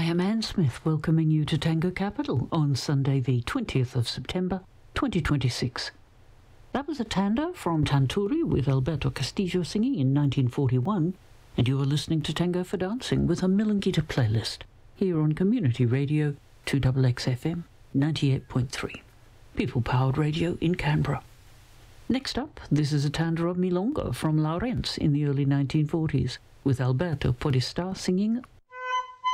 am Anne Smith, welcoming you to Tango Capital on Sunday the 20th of September 2026. That was a tanda from Tanturi with Alberto Castillo singing in 1941, and you are listening to Tango for Dancing with a Milangita playlist here on Community Radio 2XX FM 98.3, people-powered radio in Canberra. Next up, this is a tanda of Milonga from Lawrence in the early 1940s with Alberto Podesta singing